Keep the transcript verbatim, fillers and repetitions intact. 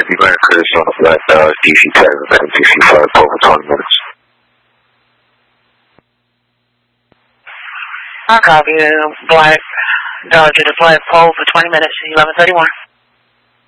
Yankee Grand Chris on the flat uh, D C seven, seven sixty-five, over twenty minutes. I'll copy you, Black Dodger to flag pole for twenty minutes, eleven thirty-one.